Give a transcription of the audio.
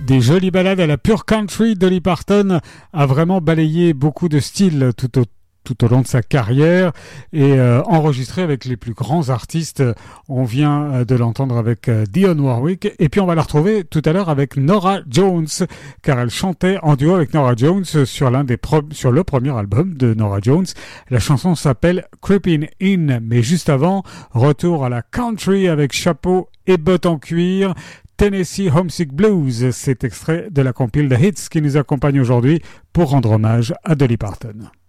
Des jolies ballades à la pure country. Dolly Parton a vraiment balayé beaucoup de styles tout au long de sa carrière et enregistré avec les plus grands artistes. On vient de l'entendre avec Dionne Warwick et puis on va la retrouver tout à l'heure avec Norah Jones, car elle chantait en duo avec Norah Jones sur le premier album de Norah Jones. La chanson s'appelle Creeping In, mais juste avant, retour à la country avec chapeau et bottes en cuir. Tennessee Homesick Blues, c'est extrait de la compile The Hits qui nous accompagne aujourd'hui pour rendre hommage à Dolly Parton.